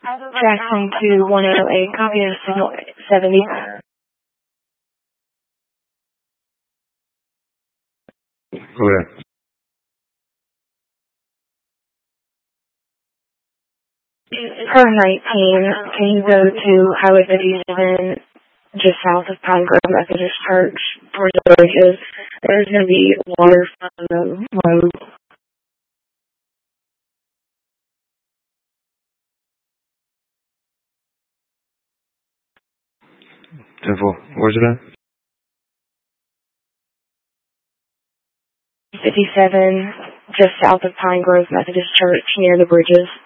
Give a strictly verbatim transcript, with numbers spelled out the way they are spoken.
Jackson to one oh eight, copy of signal seventy. Okay. Per nineteen, can you go to Highway fifty-seven, just south of Pine Grove Methodist Church, towards the bridges? There's going to be water from the road. Simple. Where's it at? fifty-seven, just south of Pine Grove Methodist Church, near the bridges.